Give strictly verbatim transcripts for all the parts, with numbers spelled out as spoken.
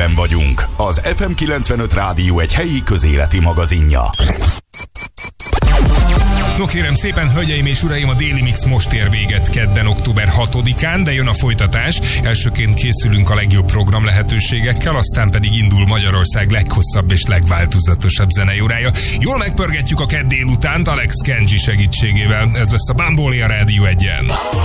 Helyben vagyunk, az ef em kilencvenöt Rádió egy helyi közéleti magazinja. No kérem szépen, hölgyeim és uraim, a Déli Mix most ér véget kedden, október hatodikán, de jön a folytatás. Elsőként készülünk a legjobb program lehetőségekkel, aztán pedig indul Magyarország leghosszabb és legváltozatosabb zenei órája. Jól megpörgetjük a kedd délutánt Alex Kenji segítségével. Ez lesz a Bamboli a Rádió egyen.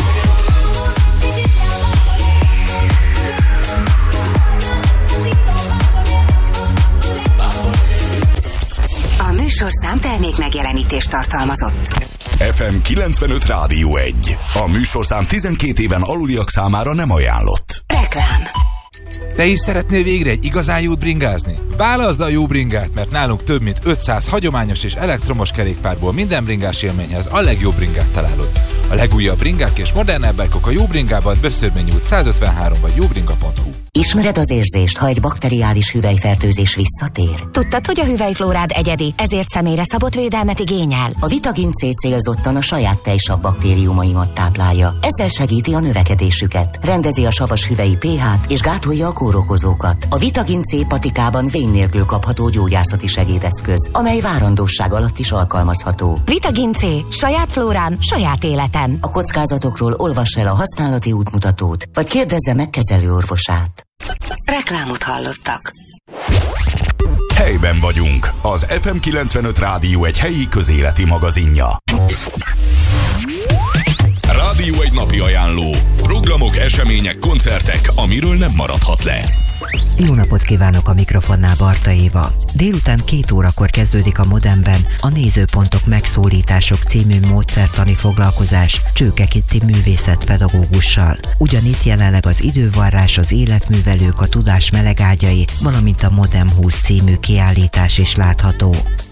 A műsorszám termék megjelenítést tartalmazott. ef em kilencvenöt Rádió egy. A műsorszám tizenkét éven aluliak számára nem ajánlott. Reklám. Te is szeretnél végre egy igazán jót bringázni? Válaszd a jó bringát, mert nálunk több mint ötszáz hagyományos és elektromos kerékpárból minden bringás élményhez a legjobb bringát találod. A legújabb bringák és modernebb bike-ok a Jó Bringában, Böszörményi út százötvenhárom vagy jóbringa pont hu. Ismered az érzést, ha egy bakteriális hüvelyfertőzés visszatér? Tudtad, hogy a hüvelyflórád egyedi, ezért személyre szabott védelmet igényel? A Vitagin C célzottan a saját tejsav baktériumaimat táplálja. Ezzel segíti a növekedésüket, rendezi a savas hüvelyi pH-t és gátolja a kórokozókat. A Vitagin C patikában vén nélkül kapható gyógyászati segédeszköz, amely várandóság alatt is alkalmazható. Vitagin C. Saját flórám, saját életem. A kockázatokról olvass el a használati útmutatót, vagy kérdezze meg kezelőorvosát. Reklámot hallottak. Helyben vagyunk, az ef em kilencvenöt Rádió egy helyi közéleti magazinja. Rádió egy napi ajánló. Programok, események, koncertek, amiről nem maradhat le. Jó napot kívánok, a mikrofonnál Barta Éva. Délután két órakor kezdődik a Modemben a Nézőpontok megszólítások című módszertani foglalkozás Csőke Kitti művészetpedagógussal. Ugyanitt jelenleg az idővarrás, az életművelők, a tudás melegágyai, valamint a Modem húsz című kiállítás is látható.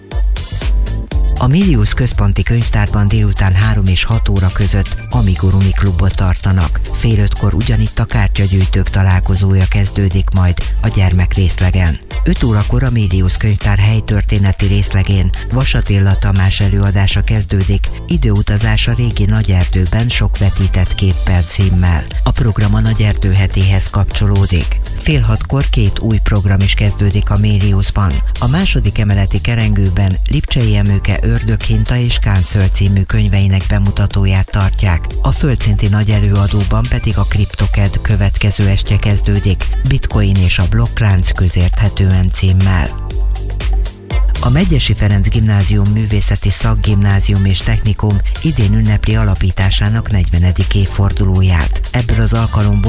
A Milius központi könyvtárban délután három és hat óra között amigurumi klubot tartanak. Fél ötkor ugyanitt a kártyagyűjtők találkozója kezdődik majd a gyermekrészlegen. öt órakor a Milius könyvtár helytörténeti részlegén Vas Attila Tamás előadása kezdődik, Időutazás a régi Nagyerdőben sok vetített képpel címmel. A program a Nagyerdő hetéhez kapcsolódik. Fél hatkor két új program is kezdődik a Miliusban. A második emeleti kerengőben Lipcsei Emőke Ördöghinta és Kánszöl című könyveinek bemutatóját tartják. A földszinti nagy előadóban pedig a CryptoCAD következő estje kezdődik, Bitcoin és a blokklánc közérthetően címmel. A Medgyessy Ferenc Gimnázium Művészeti Szakgimnázium és Technikum idén ünnepli alapításának negyvenedik évfordulóját. Ebből az alkalomból